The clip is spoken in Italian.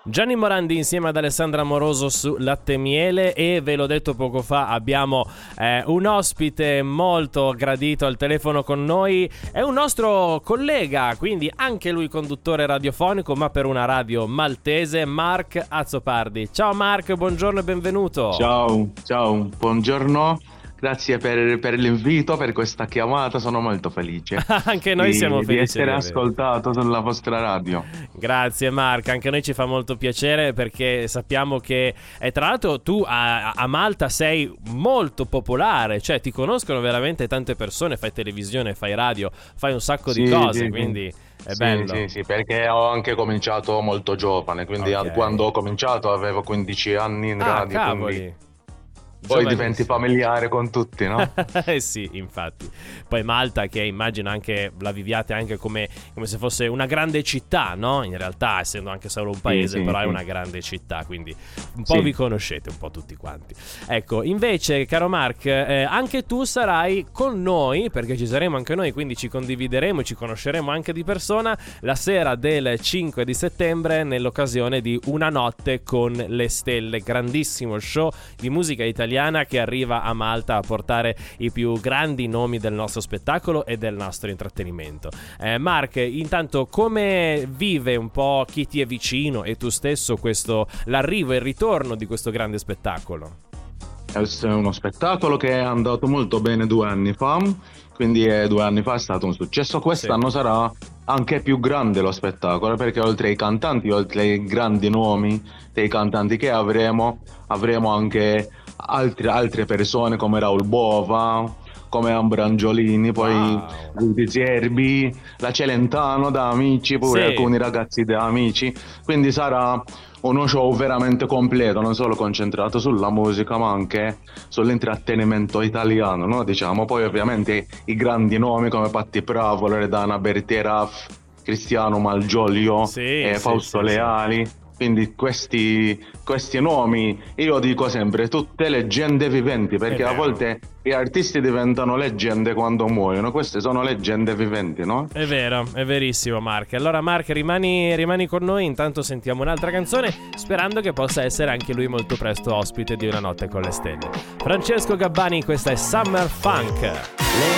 Gianni Morandi insieme ad Alessandra Amoroso su Latte e Miele, e ve l'ho detto poco fa, abbiamo un ospite molto gradito al telefono con noi. È un nostro collega, quindi anche lui conduttore radiofonico, ma per una radio maltese, Mark Azzopardi. Ciao Mark, buongiorno e benvenuto. Ciao, buongiorno. Grazie per l'invito, per questa chiamata, sono molto felice. Anche noi siamo felici di essere ascoltato sulla vostra radio. Grazie Mark, anche a noi ci fa molto piacere, perché sappiamo che tra l'altro tu a Malta sei molto popolare, cioè ti conoscono veramente tante persone, fai televisione, fai radio, fai un sacco di cose, quindi è bello. Sì, perché ho anche cominciato molto giovane, quindi quando ho cominciato avevo 15 anni in radio, cavoli. quindi poi diventi familiare con tutti, no? Sì, infatti. Poi Malta, che immagino anche la viviate anche come se fosse una grande città, no? In realtà, essendo anche solo un paese, però è una grande città, quindi un po' vi conoscete, un po' tutti quanti. Ecco, invece, caro Mark, anche tu sarai con noi, perché ci saremo anche noi, quindi ci condivideremo, ci conosceremo anche di persona la sera del 5 di settembre nell'occasione di Una notte con le stelle, grandissimo show di musica italiana che arriva a Malta a portare i più grandi nomi del nostro spettacolo e del nostro intrattenimento. Mark, intanto come vive un po' chi ti è vicino e tu stesso l'arrivo e il ritorno di questo grande spettacolo? È uno spettacolo che è andato molto bene 2 anni fa, quindi 2 anni fa è stato un successo. Quest'anno sarà anche più grande lo spettacolo, perché oltre ai cantanti, oltre ai grandi nomi dei cantanti che avremo anche altre persone come Raul Bova, come Ambrangiolini, poi Di Zerbi, la Celentano da Amici, pure alcuni ragazzi da Amici, quindi sarà uno show veramente completo, non solo concentrato sulla musica ma anche sull'intrattenimento italiano, no? Diciamo, poi ovviamente i grandi nomi come Patti Bravo, Loredana Bertieraf, Cristiano Malgioglio, Fausto Leali. Quindi questi nomi, io dico sempre, tutte leggende viventi, perché a volte gli artisti diventano leggende quando muoiono, queste sono leggende viventi, no? È vero, è verissimo Mark. Allora Mark, rimani con noi, intanto sentiamo un'altra canzone, sperando che possa essere anche lui molto presto ospite di Una notte con le stelle. Francesco Gabbani, questa è Summer Funk.